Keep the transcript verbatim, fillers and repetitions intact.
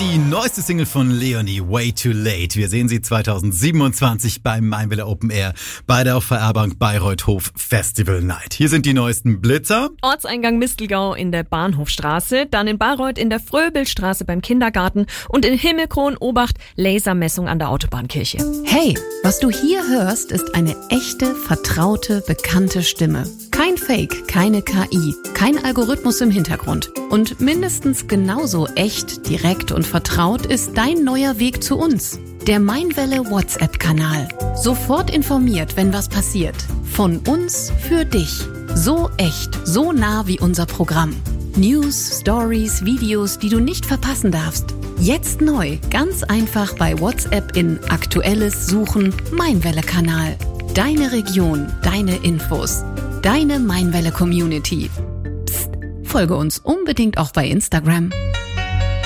die neueste Single von Leonie, Way Too Late. Wir sehen sie zwanzig siebenundzwanzig beim Mainwelle Open Air bei der V R-Bank Bayreuth-Hof Festival Night. Hier sind die neuesten Blitzer. Ortseingang Mistelgau in der Bahnhofstraße, dann in Bayreuth in der Fröbelstraße beim Kindergarten und in Himmelkron-Obacht Lasermessung an der Autobahnkirche. Hey, was du hier hörst, ist eine echte, vertraute, bekannte Stimme. Kein Fake, keine K I, kein Algorithmus im Hintergrund. Und mindestens genauso echt, direkt und vertraut ist dein neuer Weg zu uns. Der Mainwelle WhatsApp-Kanal. Sofort informiert, wenn was passiert. Von uns für dich. So echt, so nah wie unser Programm. News, Stories, Videos, die du nicht verpassen darfst. Jetzt neu, ganz einfach bei WhatsApp in Aktuelles suchen, Mainwelle-Kanal. Deine Region, deine Infos. Deine Mainwelle Community. Psst, folge uns unbedingt auch bei Instagram.